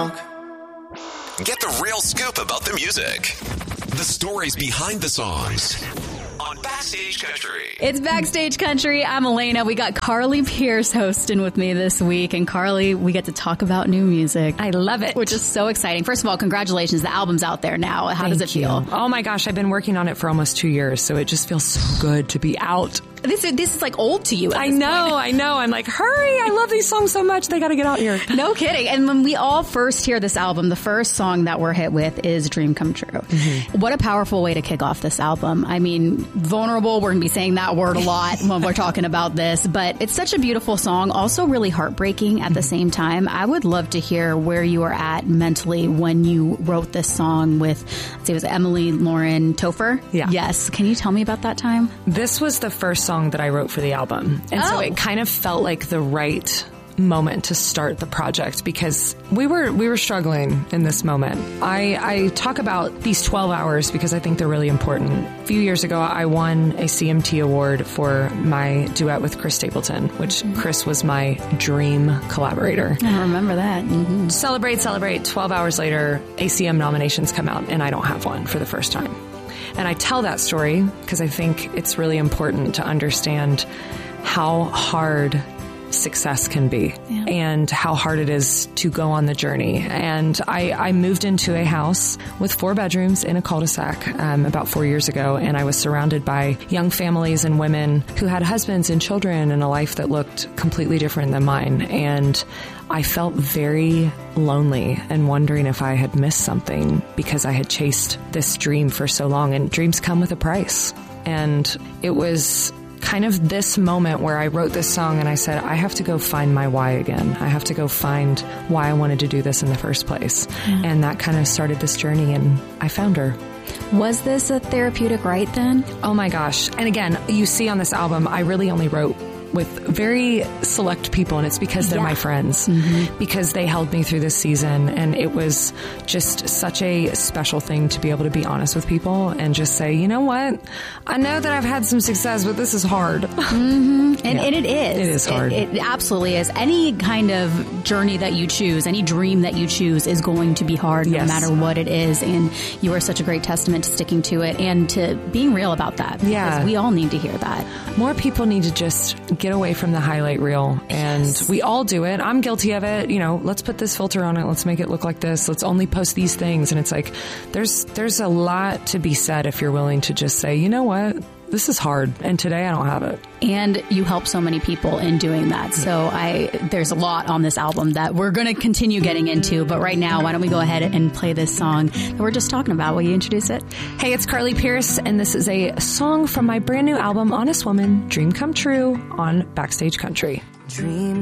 talk. Get the real scoop about the music. The stories behind the songs. On Backstage Country. It's Backstage Country. I'm Elena. We got Carly Pearce hosting with me this week. And Carly, we get to talk about new music. I love it. Which is so exciting. First of all, congratulations. The album's out there now. How does it feel? Oh my gosh, I've been working on it for almost 2 years, so it just feels so good to be out. This is like old to you at I this know, point. I know. I'm like, hurry, I love these songs so much. They got to get out here. No kidding. And when we all first hear this album, the first song that we're hit with is Dream Come True. Mm-hmm. What a powerful way to kick off this album. I mean, vulnerable, we're going to be saying that word a lot when we're talking about this, but it's such a beautiful song, also really heartbreaking at the same time. I would love to hear where you were at mentally when you wrote this song with, let's see, was it Emily Lauren Topher? Yeah. Yes. Can you tell me about that time? This was the first song that I wrote for the album. And so it kind of felt like the right moment to start the project because we were struggling in this moment. I talk about these 12 hours because I think they're really important. A few years ago, I won a CMT award for my duet with Chris Stapleton, which Chris was my dream collaborator. I remember that. Mm-hmm. Celebrate. 12 hours later, ACM nominations come out and I don't have one for the first time. And I tell that story because I think it's really important to understand how hard success can be and how hard it is to go on the journey. And I moved into a house with 4 bedrooms in a cul-de-sac about 4 years ago, and I was surrounded by young families and women who had husbands and children and a life that looked completely different than mine. And I felt very lonely and wondering if I had missed something because I had chased this dream for so long, and dreams come with a price. And it was kind of this moment where I wrote this song and I said, I have to go find my why again. I have to go find why I wanted to do this in the first place. And that kind of started this journey, and I found her. Was this a therapeutic write then? Oh my gosh. And again, you see on this album, I really only wrote with very select people, and it's because they're my friends, because they held me through this season, and it was just such a special thing to be able to be honest with people and just say, you know what, I know that I've had some success, but this is hard. And it is. It is hard. It absolutely is. Any kind of journey that you choose, any dream that you choose is going to be hard no matter what it is, and you are such a great testament to sticking to it and to being real about that. Because we all need to hear that. More people need to just get away from the highlight reel, and we all do it. I'm guilty of it. You know, let's put this filter on it. Let's make it look like this. Let's only post these things. And it's like, there's a lot to be said if you're willing to just say, you know what? This is hard, and today I don't have it. And you help so many people in doing that. So there's a lot on this album that we're going to continue getting into. But right now, why don't we go ahead and play this song that we're just talking about? Will you introduce it? Hey, it's Carly Pearce, and this is a song from my brand new album, Honest Woman, Dream Come True, on Backstage Country. Dream